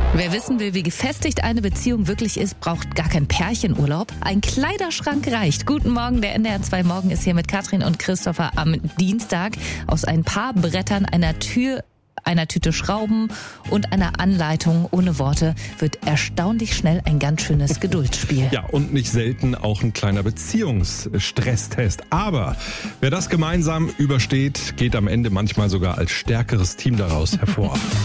Wer wissen will, wie gefestigt eine Beziehung wirklich ist, braucht gar keinen Pärchenurlaub. Ein Kleiderschrank reicht. Guten Morgen, der NDR 2 Morgen ist hier mit Katrin und Christopher am Dienstag. Aus ein paar Brettern, einer Tür, einer Tüte Schrauben und einer Anleitung ohne Worte wird erstaunlich schnell ein ganz schönes Geduldsspiel. Ja, und nicht selten auch ein kleiner Beziehungsstresstest. Aber wer das gemeinsam übersteht, geht am Ende manchmal sogar als stärkeres Team daraus hervor.